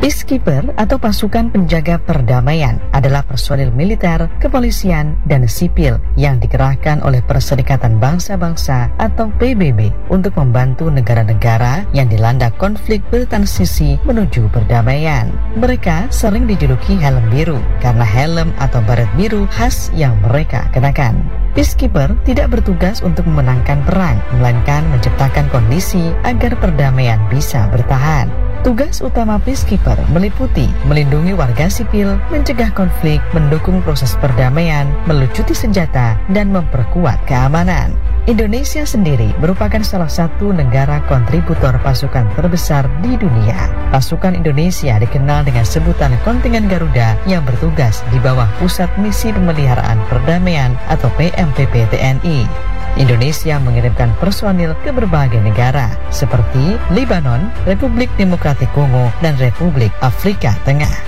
Peacekeeper atau pasukan penjaga perdamaian adalah personil militer, kepolisian, dan sipil yang dikerahkan oleh Perserikatan Bangsa-Bangsa atau PBB untuk membantu negara-negara yang dilanda konflik bertransisi menuju perdamaian. Mereka sering dijuluki helm biru karena helm atau baret biru khas yang mereka kenakan. Peacekeeper tidak bertugas untuk memenangkan perang, melainkan menciptakan kondisi agar perdamaian bisa bertahan. Tugas utama Peacekeeper meliputi melindungi warga sipil, mencegah konflik, mendukung proses perdamaian, melucuti senjata, dan memperkuat keamanan. Indonesia sendiri merupakan salah satu negara kontributor pasukan terbesar di dunia. Pasukan Indonesia dikenal dengan sebutan Kontingen Garuda yang bertugas di bawah Pusat Misi Pemeliharaan Perdamaian atau PMPP TNI. Indonesia mengirimkan personil ke berbagai negara seperti Lebanon, Republik Demokratik Kongo, dan Republik Afrika Tengah.